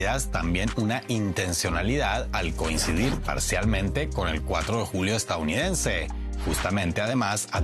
también una intencionalidad al coincidir parcialmente con el 4 de julio estadounidense, justamente además a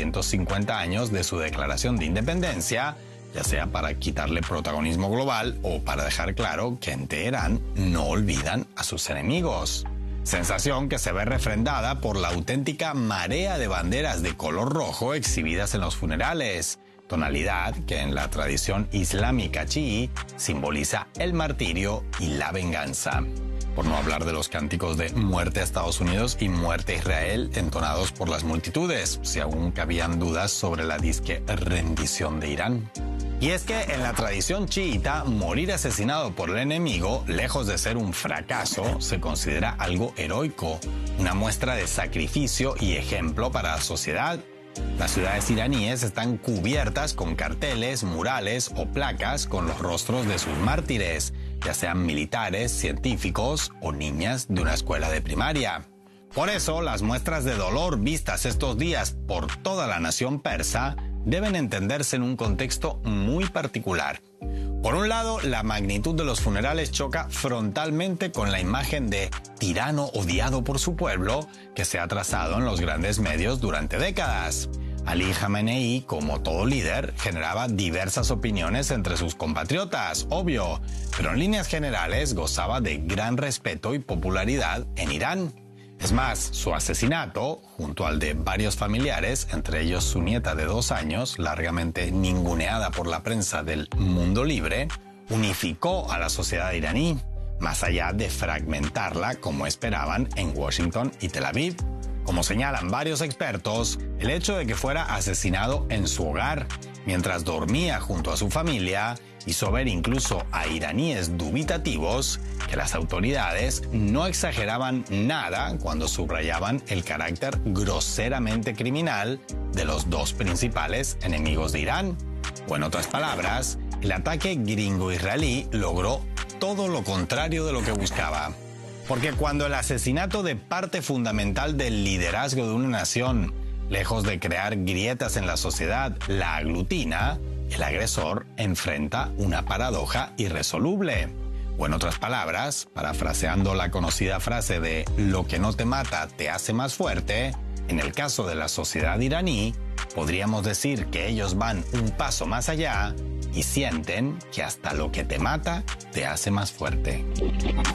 250 años de su declaración de independencia, ya sea para quitarle protagonismo global o para dejar claro que en Teherán no olvidan a sus enemigos. Sensación que se ve refrendada por la auténtica marea de banderas de color rojo exhibidas en los funerales, tonalidad que en la tradición islámica chií simboliza el martirio y la venganza. Por no hablar de los cánticos de muerte a Estados Unidos y muerte a Israel entonados por las multitudes, si aún cabían dudas sobre la disque rendición de Irán. Y es que en la tradición chiita, morir asesinado por el enemigo, lejos de ser un fracaso, se considera algo heroico, una muestra de sacrificio y ejemplo para la sociedad. Las ciudades iraníes están cubiertas con carteles, murales o placas con los rostros de sus mártires, ya sean militares, científicos o niñas de una escuela de primaria. Por eso, las muestras de dolor vistas estos días por toda la nación persa deben entenderse en un contexto muy particular. Por un lado, la magnitud de los funerales choca frontalmente con la imagen de tirano odiado por su pueblo que se ha trazado en los grandes medios durante décadas. Ali Khamenei, como todo líder, generaba diversas opiniones entre sus compatriotas, obvio, pero en líneas generales gozaba de gran respeto y popularidad en Irán. Es más, su asesinato, junto al de varios familiares, entre ellos su nieta de 2 años, largamente ninguneada por la prensa del mundo libre, unificó a la sociedad iraní, más allá de fragmentarla como esperaban en Washington y Tel Aviv. Como señalan varios expertos, el hecho de que fuera asesinado en su hogar, mientras dormía junto a su familia, hizo ver incluso a iraníes dubitativos que las autoridades no exageraban nada cuando subrayaban el carácter groseramente criminal de los 2 principales enemigos de Irán. O en otras palabras, el ataque gringo-israelí logró todo lo contrario de lo que buscaba. Porque cuando el asesinato de parte fundamental del liderazgo de una nación, lejos de crear grietas en la sociedad, la aglutina, el agresor enfrenta una paradoja irresoluble. O en otras palabras, parafraseando la conocida frase de «lo que no te mata te hace más fuerte», en el caso de la sociedad iraní, podríamos decir que ellos van un paso más allá y sienten que hasta lo que te mata te hace más fuerte.